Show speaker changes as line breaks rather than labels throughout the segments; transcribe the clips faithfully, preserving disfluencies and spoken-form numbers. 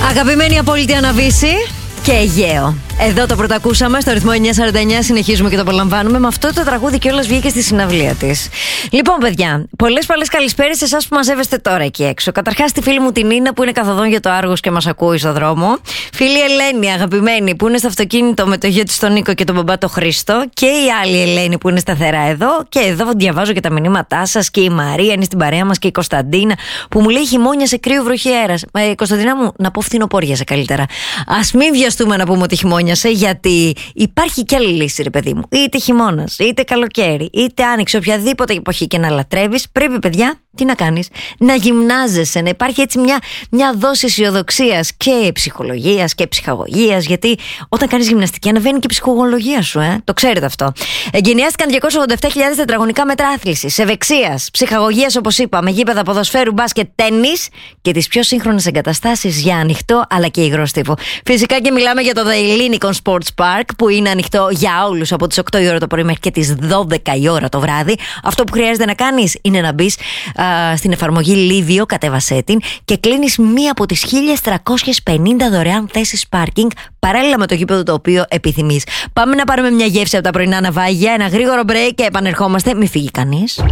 Αγαπημένη απόλυτη αναβίση και Αιγαίο. Εδώ το πρωτακούσαμε στο ρυθμό εννιά σαράντα εννιά. Συνεχίζουμε και το απολαμβάνουμε. Με αυτό το τραγούδι κιόλας βγήκε στη συναυλία της. Λοιπόν, παιδιά, πολλές πολλές καλησπέρες σε εσάς που μαζεύεστε τώρα εκεί έξω. Καταρχάς, τη φίλη μου την Νίνα που είναι καθοδόν για το Άργος και μας ακούει στο δρόμο. Φίλη Ελένη, αγαπημένη, που είναι στο αυτοκίνητο με το γιο της τον Νίκο και τον μπαμπά το Χρήστο. Και η άλλη Ελένη που είναι σταθερά εδώ. Και εδώ διαβάζω και τα μηνύματά σας. Και η Μαρία είναι στην παρέα μας και η Κωνσταντίνα που μου λέει χειμώνια σε κρύο βροχή αέρας. Ε, Κωνσταντίνα μου, να πω φθινοπόριασε καλύτερα. Ας μην βιαστούμε να πούμε ότι χειμώνια. Γιατί υπάρχει κι άλλη λύση, ρε παιδί μου. Είτε χειμώνας, είτε καλοκαίρι, είτε άνοιξη, οποιαδήποτε εποχή και να λατρεύεις, πρέπει, παιδιά, τι να κάνεις? Να γυμνάζεσαι, να υπάρχει έτσι μια, μια δόση αισιοδοξίας και ψυχολογίας και ψυχαγωγίας. Γιατί όταν κάνεις γυμναστική, ανεβαίνει και η ψυχολογία σου, ε? Το ξέρετε αυτό. Εγκαινιάστηκαν διακόσιες ογδόντα επτά χιλιάδες τετραγωνικά μέτρα άθλησης, ευεξίας, ψυχαγωγίας, όπως είπαμε, γήπεδα ποδοσφαίρου, μπάσκετ, τένις και τις πιο σύγχρονες εγκαταστάσεις για ανοιχτό αλλά και υγρό τύπο. Φυσικά και μιλάμε για το The Lincoln Sports Park, που είναι ανοιχτό για όλους από τις οκτώ η ώρα το πρωί μέχρι και τις δώδεκα η ώρα το βράδυ. Αυτό που χρειάζεται να κάνεις είναι να μπεις α, στην εφαρμογή Livio, κατέβασέ την και κλείνεις μία από τις χίλιες τριακόσιες πενήντα δωρεάν θέσεις πάρκινγκ παράλληλα με το γήπεδο το οποίο επιθυμείς. Πάμε να πάρουμε μια γεύση από τα πρωινά ναυάγια, ένα γρήγορο break και επανερχόμαστε. Μη φύγει κανείς.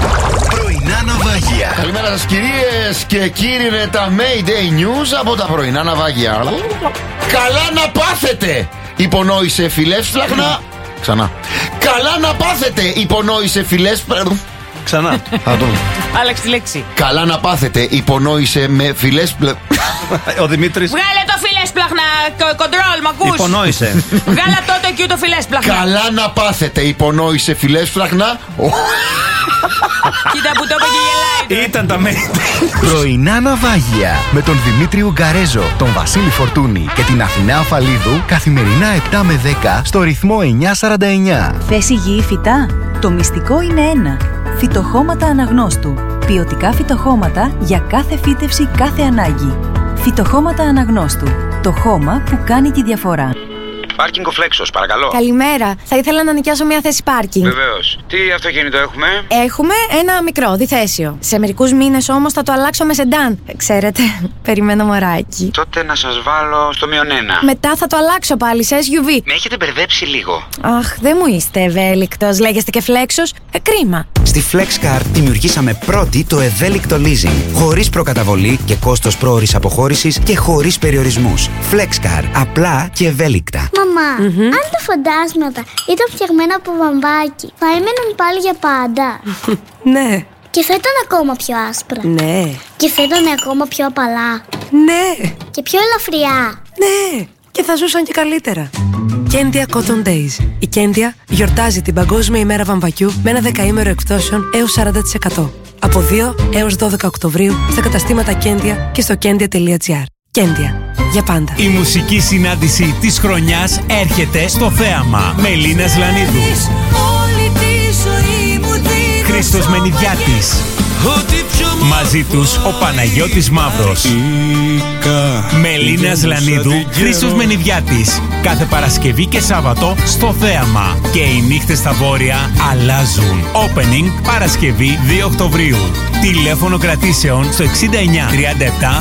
Πρωινά ναυάγια. Καλημέρα σας κυρίες και κύριοι, είναι τα Mayday News από τα πρωινά ναυάγια. Καλά να πάθετε! Υπονόησε φιλεύσπλαχνα. Ξανά. Καλά να πάθετε! Υπονόησε φιλεύσπλαχνα. Ξανά.
Άλλαξε τη λέξη.
Καλά να πάθετε! Υπονόησε με φιλεύσπλαχνα.
Ο Δημήτρης.
Βγάλε το φιλέσπλαχνα, κοντρόλ, μ' ακούς?
Υπονόησε.
Βγάλε τότε εκεί το φιλέσπλαχνα.
Καλά να πάθετε! Υπονόησε φιλεύσπλαχνα.
Κοίτα που το είπε και γελάει.
Ήταν τα Mayday.
Πρωινά ναυάγια με τον Δημήτρη Ουγγαρέζο, τον Βασίλη Φορτούνη και την Αθηνά Αφαλίδου καθημερινά επτά με δέκα στο ρυθμό εννιά σαράντα εννιά.
Θες υγιή φυτά? Το μυστικό είναι ένα. Φυτοχώματα Αναγνώστου. Ποιοτικά φυτοχώματα για κάθε φύτευση, κάθε ανάγκη. Φυτοχώματα Αναγνώστου. Το χώμα που κάνει τη διαφορά.
Πάρκινγκ ο Φλέξος, παρακαλώ.
Καλημέρα. Θα ήθελα να νοικιάσω μια θέση πάρκινγκ.
Βεβαίως. Τι αυτοκίνητο έχουμε?
Έχουμε ένα μικρό, διθέσιο. Σε μερικούς μήνες όμως θα το αλλάξω με σεντάν. Ξέρετε, περιμένω μωράκι.
Τότε να σας βάλω στο μείον ένα.
Μετά θα το αλλάξω πάλι σε ες γιου βι.
Με έχετε μπερδέψει λίγο.
Αχ, δεν μου είστε ευέλικτος. Λέγεστε και Φλέξος. Ε, κρίμα.
Στη FlexCar δημιουργήσαμε πρώτη το ευέλικτο leasing. Χωρίς προκαταβολή και κόστος πρόωρης αποχώρησης και χωρίς περιορισμούς. FlexCar. Απλά και ευέλικτα.
Μαμά, mm-hmm. αν τα φαντάσματα ήταν φτιαγμένα από βαμβάκι, θα έμεναν πάλι για πάντα?
Ναι.
Και θα ήταν ακόμα πιο άσπρα?
Ναι.
Και θα ήταν ακόμα πιο απαλά?
Ναι.
Και πιο ελαφριά?
Ναι. Και θα ζούσαν και καλύτερα. Κέντια Cotton Days. Η Κέντια γιορτάζει την Παγκόσμια ημέρα βαμβακιού με ένα δεκαήμερο εκπτώσεων έως σαράντα τοις εκατό. Από δύο έως δώδεκα Οκτωβρίου στα καταστήματα Κέντια και στο κέντια τελεία τζι άρ. Κέντια. Για πάντα.
Η μουσική συνάντηση της χρονιάς έρχεται στο θέαμα. Μελίνα Ζλανίδου, Χρήστος Μενιδιάτης. Μαζί τους ο Παναγιώτης Μαύρος. Μελίνα Ζλανίδου, Χρήστος Μενιδιάτης. Κάθε Παρασκευή και Σάββατο στο θέαμα. Και οι νύχτες στα βόρεια αλλάζουν. Opening Παρασκευή δύο Οκτωβρίου. Τηλέφωνο κρατήσεων στο εξήντα εννιά τριάντα επτά